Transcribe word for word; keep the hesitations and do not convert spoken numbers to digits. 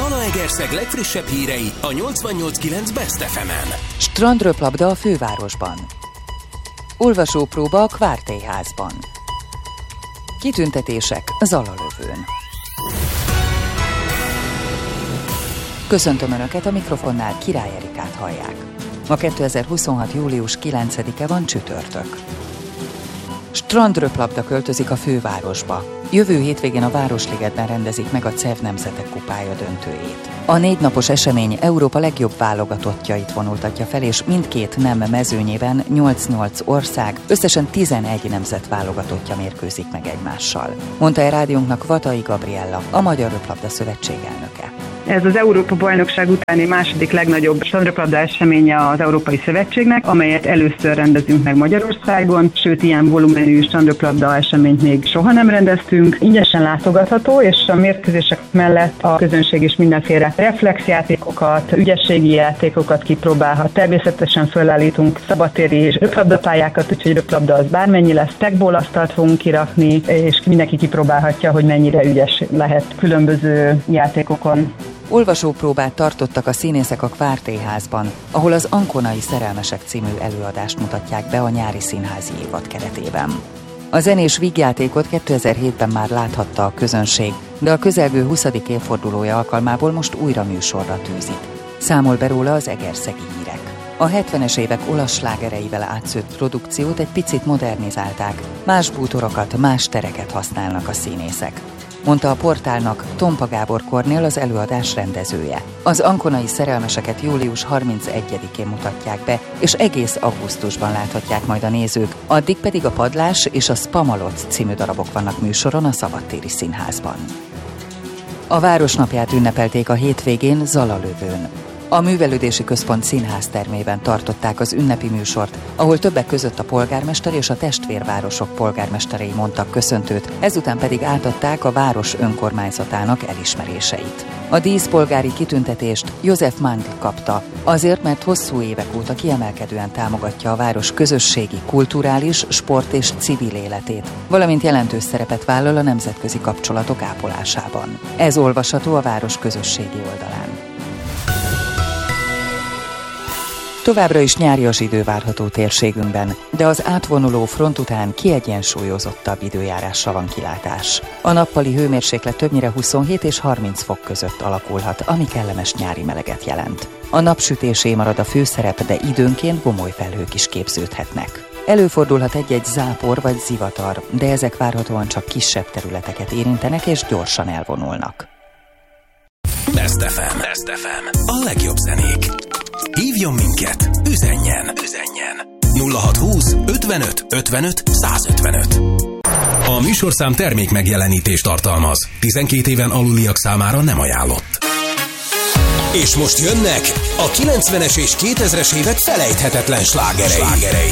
Zalaegerszeg legfrissebb hírei a nyolcvannyolc kilenc Best ef emen. Strandröplabda a fővárosban. Olvasópróba a Kvártélyházban. Kitüntetések Zalalövőn. Köszöntöm Önöket, a mikrofonnál Király Erikát hallják. Ma kétezer-huszonhat. július kilencedike van, csütörtök. Strandröplabda költözik a fővárosba. Jövő hétvégén a Városligetben rendezik meg a cé e vé Nemzetek Kupája döntőjét. A négy napos esemény Európa legjobb válogatottjait vonultatja fel, és mindkét nem mezőnyében nyolc-nyolc ország, összesen tizenegy nemzet válogatottja mérkőzik meg egymással. Mondta el rádiónknak Vatai Gabriella, a Magyar Röplabda Szövetség elnöke. Ez az Európa-bajnokság utáni második legnagyobb strandröplabda eseménye az Európai Szövetségnek, amelyet először rendezünk meg Magyarországon, sőt ilyen volumenű strandröplabda eseményt még soha nem rendeztünk. Ingyenesen látogatható, és a mérkőzések mellett a közönség is mindenféle reflexjátékokat, ügyességi játékokat kipróbálhat. Természetesen fölállítunk szabadtéri röplabdapályákat, úgyhogy röplabda az bármennyi lesz. Tekból asztalt fogunk kirakni, és mindenki kipróbálhatja, hogy mennyire ügyes lehet különböző játékokon. Olvasópróbát tartottak a színészek a Kvártélyházban, ahol az Ankonai Szerelmesek című előadást mutatják be a nyári színházi évad keretében. A zenés vígjátékot kétezer-hétben már láthatta a közönség, de a közelgő huszadik évfordulója alkalmából most újra műsorra tűzik. Számol be róla az Egerszegi Hírek. A hetvenes évek olasz slágereivel átszőtt produkciót egy picit modernizálták, más bútorokat, más tereket használnak a színészek, mondta a portálnak Tompa Gábor Kornél, az előadás rendezője. Az Ankonai Szerelmeseket július harmincegyedikén mutatják be, és egész augusztusban láthatják majd a nézők, addig pedig a Padlás és a Spamalot című darabok vannak műsoron a Szabadtéri Színházban. A Városnapját ünnepelték a hétvégén Zalalövőn. A Művelődési Központ színháztermében tartották az ünnepi műsort, ahol többek között a polgármester és a testvérvárosok polgármesterei mondtak köszöntőt, ezután pedig átadták a város önkormányzatának elismeréseit. A díszpolgári kitüntetést József Mangl kapta, azért, mert hosszú évek óta kiemelkedően támogatja a város közösségi, kulturális, sport és civil életét, valamint jelentős szerepet vállal a nemzetközi kapcsolatok ápolásában. Ez olvasható a város közösségi oldalán. Továbbra is nyárias idő várható térségünkben, de az átvonuló front után kiegyensúlyozottabb időjárásra van kilátás. A nappali hőmérséklet többnyire huszonhét és harminc fok között alakulhat, ami kellemes nyári meleget jelent. A napsütésé marad a főszerep, de időnként gomoly felhők is képződhetnek. Előfordulhat egy-egy zápor vagy zivatar, de ezek várhatóan csak kisebb területeket érintenek és gyorsan elvonulnak. Best ef em. Best ef em. A legjobb zenék. Hívjon minket, üzenjen, üzenjen. nulla hatszázhúsz ötvenöt ötvenöt százötvenöt. A műsorszám termék megjelenítést tartalmaz. tizenkét éven aluliak számára nem ajánlott. És most jönnek a kilencvenes és kétezres évek felejthetetlen slágerei.